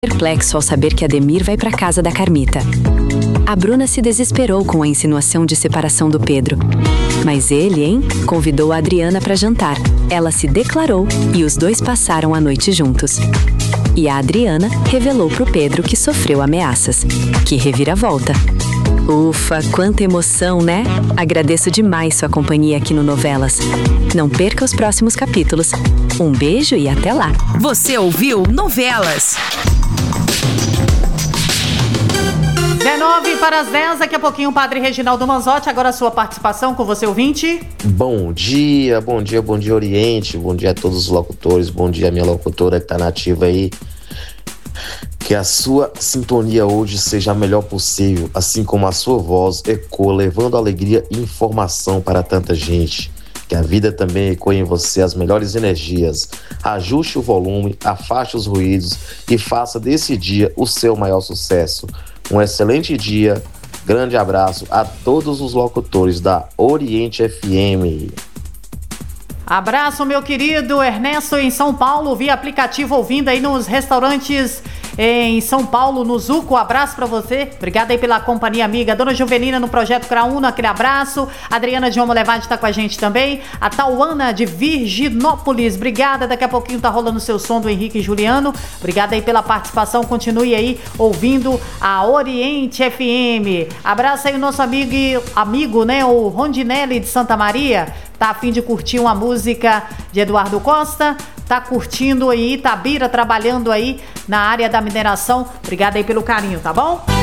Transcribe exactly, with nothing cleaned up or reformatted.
Perplexo ao saber que Ademir vai para casa da Carmita. A Bruna se desesperou com a insinuação de separação do Pedro. Mas ele, hein, convidou a Adriana para jantar. Ela se declarou e os dois passaram a noite juntos. E a Adriana revelou pro Pedro que sofreu ameaças. Que reviravolta! Ufa, quanta emoção, né? Agradeço demais sua companhia aqui no Novelas. Não perca os próximos capítulos. Um beijo e até lá! Você ouviu Novelas? dezenove para as dez, daqui a pouquinho o Padre Reginaldo Manzotti, agora a sua participação com você, ouvinte. Bom dia, bom dia, bom dia Oriente, bom dia a todos os locutores, bom dia a minha locutora que tá nativa aí. Que a sua sintonia hoje seja a melhor possível, assim como a sua voz ecoa, levando alegria e informação para tanta gente. Que a vida também ecoe em você as melhores energias. Ajuste o volume, afaste os ruídos e faça desse dia o seu maior sucesso. Um excelente dia, grande abraço a todos os locutores da Oriente F M. Abraço, meu querido Ernesto, em São Paulo, via aplicativo, ouvindo aí nos restaurantes em São Paulo, no Zuco. Abraço pra você, obrigada aí pela companhia amiga. Dona Juvelina no Projeto Craúna, aquele abraço. Adriana de Homo Levade tá com a gente também. A Tauana de Virginópolis, obrigada. Daqui a pouquinho tá rolando o seu som do Henrique e Juliano. Obrigada aí pela participação, continue aí ouvindo a Oriente F M. Abraço aí o nosso amigo, amigo né, o Rondinelli de Santa Maria. Tá a fim de curtir uma música de Eduardo Costa, tá curtindo aí, Itabira, trabalhando aí na área da mineração. Obrigada aí pelo carinho, tá bom?